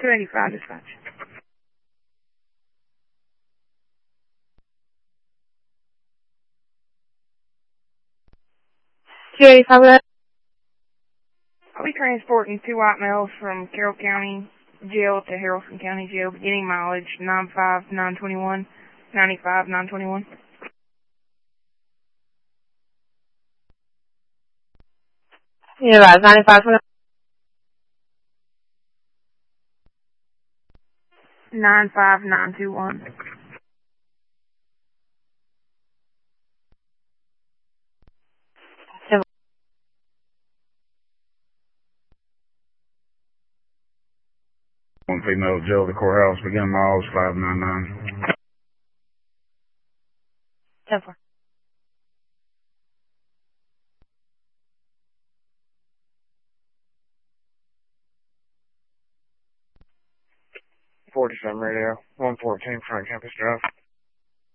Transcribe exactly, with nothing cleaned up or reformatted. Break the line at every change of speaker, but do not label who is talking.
two eighty-five dispatch.
two eighty-five.
I'll be transporting two white males from Carroll County Jail to Haralson County Jail, beginning mileage nine five nine twenty-one, ninety-five nine twenty-one.
Yeah, about ninety-five.
nine five nine two one.
One female jail to courthouse, beginning miles five nine nine.
ten four.
forty-seven radio, one fourteen Front Campus Drive.